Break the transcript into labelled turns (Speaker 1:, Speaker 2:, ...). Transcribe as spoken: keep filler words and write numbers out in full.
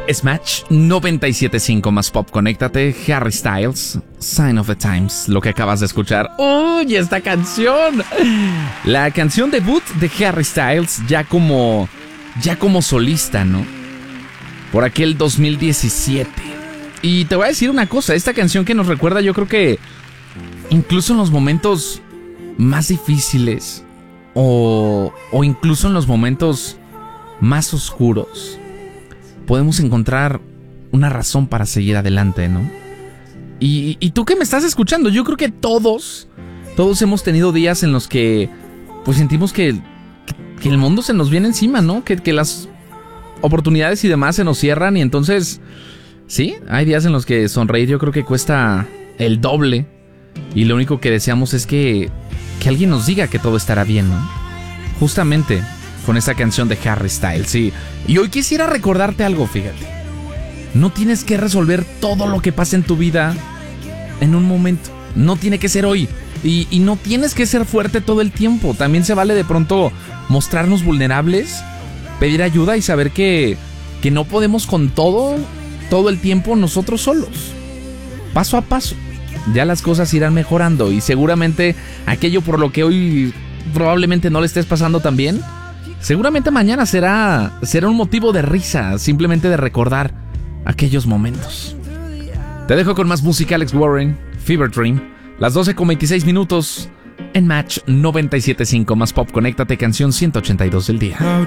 Speaker 1: Es Match noventa y siete punto cinco más pop. Conéctate. Harry Styles, Sign of the Times, lo que acabas de escuchar. ¡Uy, esta canción! La canción debut de Harry Styles ya como, ya como solista, ¿no? Por aquel dos mil diecisiete. Y te voy a decir una cosa, esta canción que nos recuerda, yo creo que incluso en los momentos más difíciles o, o incluso en los momentos más oscuros, podemos encontrar una razón para seguir adelante, ¿no? Y, y tú que me estás escuchando, yo creo que todos, todos hemos tenido días en los que pues sentimos que, que, que el mundo se nos viene encima, ¿no? Que, que las oportunidades y demás se nos cierran y entonces, sí, hay días en los que sonreír yo creo que cuesta el doble y lo único que deseamos es que, que alguien nos diga que todo estará bien, ¿no? Justamente con esa canción de Harry Styles, sí. Y hoy quisiera recordarte algo, fíjate. No tienes que resolver todo lo que pasa en tu vida en un momento. No tiene que ser hoy. Y, y no tienes que ser fuerte todo el tiempo. También se vale de pronto mostrarnos vulnerables, pedir ayuda y saber que, que no podemos con todo, todo el tiempo nosotros solos. Paso a paso. Ya las cosas irán mejorando y seguramente aquello por lo que hoy probablemente no le estés pasando tan bien, seguramente mañana será, será un motivo de risa, simplemente de recordar aquellos momentos. Te dejo con más música, Alex Warren, Fever Dream, las doce con veintiséis minutos en Match noventa y siete punto cinco más pop. Conéctate, canción ciento ochenta y dos del día.